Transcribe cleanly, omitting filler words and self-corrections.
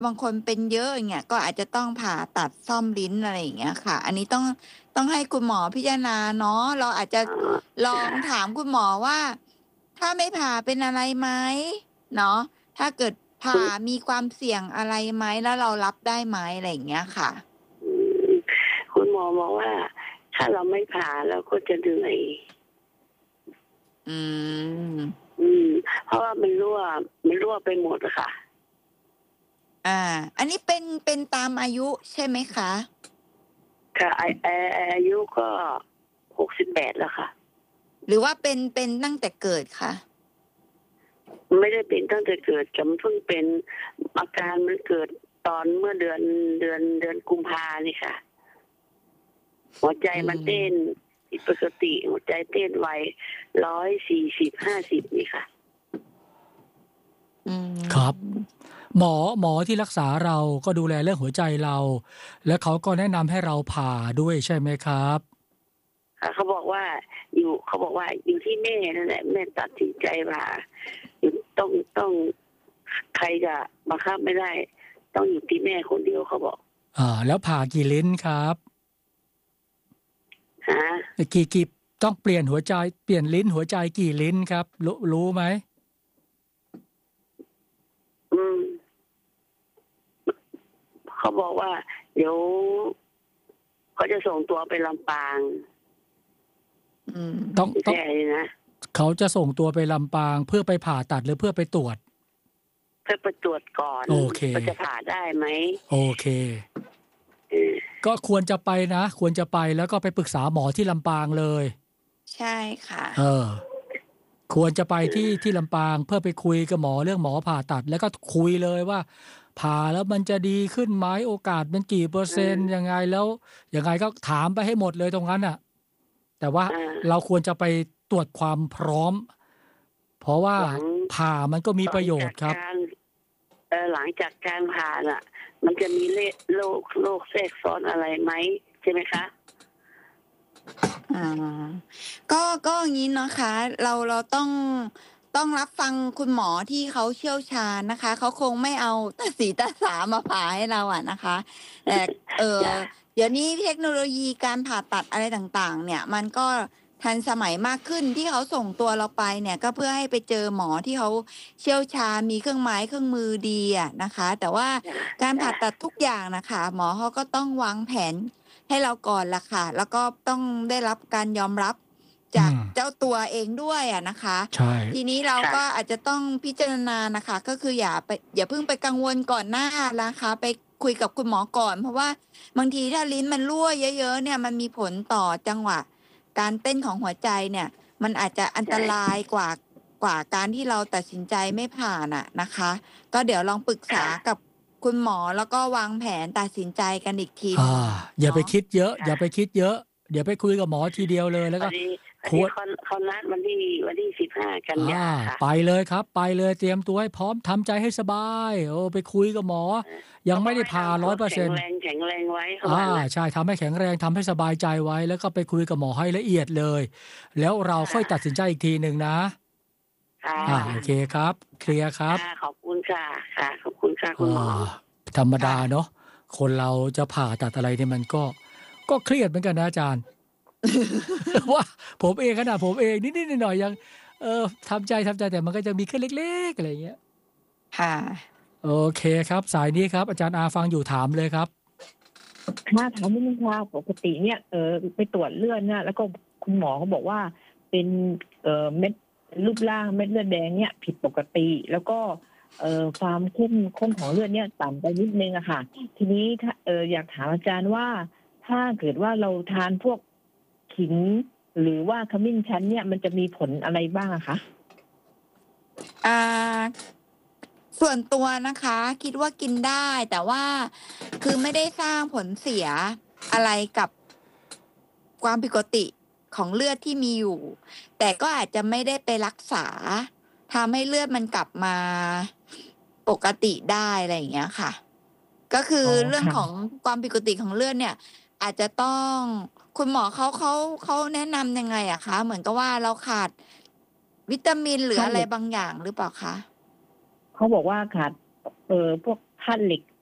บางคนเป็นเยอะอย่างเงี้ยก็อาจจะต้องผ่าตัดซ่อมลิ้นอะไรอย่างเงี้ยค่ะ อันนี้ต้องให้คุณหมอพิจารณาเนาะเราอาจจะลองถามคุณหมอว่า ถ้าไม่ผ่าเป็นอะไรไหมเนาะถ้าเกิดผ่ามีความเสี่ยงอะไรไหมแล้วเรารับได้ไหมอะไรอย่างเงี้ยค่ะคุณหมอบอกว่า ถ้าเราไม่ผ่าเราก็จะเหนื่อยเพราะว่ามันรั่วไปหมดอะค่ะอันนี้เป็นตามอายุใช่ไหมคะค่ะอายุก็68แล้วค่ะหรือว่าเป็นตั้งแต่เกิดค่ะไม่ได้เป็นตั้งแต่เกิดจำเพิ่งเป็นอาการมันเกิดตอนเมื่อเดือนกุมภานี่ค่ะหัวใจมันเต้นผิดปกติหัวใจเต้นไว140-50นี่ค่ะครับหมอที่รักษาเราก็ดูแลเรื่องหัวใจเราและเขาก็แนะนำให้เราผ่าด้วยใช่ไหมครับเขาบอกว่าอยู่ที่แม่นั่นแหละแม่ตัดสินใจผ่าต้องใครจะบังคับไม่ได้ต้องอยู่ที่แม่คนเดียวเขาบอกแล้วผ่ากี่ลิ้นครับกี่ต้องเปลี่ยนหัวใจเปลี่ยนลิ้นหัวใจกี่ลิ้นครับรู้ไหมเขาบอกว่าเดี๋ยวเขาจะส่งตัวไปลำปางต้องนะเขาจะส่งตัวไปลำปางเพื่อไปผ่าตัดหรือเพื่อไปตรวจเพื่อไปตรวจก่อนโอเคจะผ่าได้ไหมโอเคก็ควรจะไปนะควรจะไปแล้วก็ไปปรึกษาหมอที่ลำปางเลยใช่ค่ะควรจะไปที่ลำปางเพื่อไปคุยกับหมอเรื่องหมอผ่าตัดแล้วก็คุยเลยว่าผ่าแล้วมันจะดีขึ้นไหมโอกาสมันกี่เปอร์เซ็นต์ยังไงแล้วยังไงก็ถามไปให้หมดเลยตรงนั้นอ่ะแต่ว่าเราควรจะไปตรวจความพร้อมเพราะว่าผ่ามันก็มีประโยชน์ครับหลังจากการผ่าน่ะมันจะมีโรคแทรกซ้อนอะไรไหมใช่ไหมคะก็อย่างนี้นะคะเราต้องรับฟังคุณหมอที่เขาเชี่ยวชาญนะคะเขาคงไม่เอาตาสีตาสามาผ่าให้เราอ่ะนะคะแต่เดี๋ยวนี้เทคโนโลยีการผ่าตัดอะไรต่างๆเนี่ยมันก็ทันสมัยมากขึ้นที่เขาส่งตัวเราไปเนี่ยก็เพื่อให้ไปเจอหมอที่เขาเชี่ยวชาญมีเครื่องไม้เครื่องมือดีอ่ะนะคะแต่ว่าการผ่าตัดทุกอย่างนะคะหมอเขาก็ต้องวางแผนให้เราก่อนละค่ะแล้วก็ต้องได้รับการยอมรับจากเจ้าตัวเองด้วยอ่ะนะคะทีนี้เราก็อาจจะต้องพิจารณานะคะก็คืออย่าเพิ่งไปกังวลก่อนหน้านะคะไปคุยกับคุณหมอก่อนเพราะว่าบางทีถ้าลิ้นมันรั่วเยอะๆเนี่ยมันมีผลต่อจังหวะการเต้นของหัวใจเนี่ยมันอาจจะอันตรายกว่าการที่เราตัดสินใจไม่ผ่านอ่ะนะคะก็เดี๋ยวลองปรึกษากับคุณหมอแล้วก็วางแผนตัดสินใจกันอีกทีอย่าไปคิดเยอะอย่าไปคิดเยอะเดี๋ยวไปคุยกับหมอทีเดียวเลยแล้วก็เขานัดวันที่15 กันยายนไปเลยครับไปเลยเตรียมตัวให้พร้อมทำใจให้สบายไปคุยกับหมอยังไม่ได้ผ่า 100% แข็งแรงไว้ใช่ทำให้แข็งแรงทำให้สบายใจไว้แล้วก็ไปคุยกับหมอให้ละเอียดเลยแล้วเราค่อยตัดสินใจอีกทีหนึ่งนะโอเคครับเคลียร์ครับขอบคุณค่ะขอบคุณค่ะคุณหมอธรรมดาเนาะคนเราจะผ่าตัดอะไรเนี่ยมันก็เครียดเหมือนกันนะอาจารย์ว่าผมเองขนาดผมเองนิดๆหน่อยๆยังทำใจแต่มันก็จะมีแค่เล็กๆอะไรเงี้ยค่ะโอเคครับสายนี้ครับอาจารย์อาฟังอยู่ถามเลยครับถามนิดนึงค่ะปกติเนี่ยไปตรวจเลือดเนี่ยแล้วก็คุณหมอเขาบอกว่าเป็นเม็ดรูปร่างเม็ดเลือดแดงเนี่ยผิดปกติแล้วก็ความเข้มข้นของเลือดเนี่ยต่ำไปนิดนึงอะค่ะทีนี้อยากถามอาจารย์ว่าถ้าเกิดว่าเราทานพวกขิงหรือว่าขมิ้นชันเนี่ยมันจะมีผลอะไรบ้างอะคะส่วนตัวนะคะคิดว่ากินได้แต่ว่าคือไม่ได้สร้างผลเสียอะไรกับความผิดปกติของเลือดที่มีอยู่แต่ก็อาจจะไม่ได้ไปรักษาทำให้เลือดมันกลับมาปกติได้อะไรอย่างเงี้ยค่ะก็คือเรื่องของความผิดปกติของเลือดเนี่ยอาจจะต้องคุณหมอเขาแนะนำยังไงอะคะเหมือนกับว่าเราขาดวิตามินหรืออะไรบางอย่างหรือเปล่าคะเขาบอกว่าขาดพวกไขธาตุเหล็ก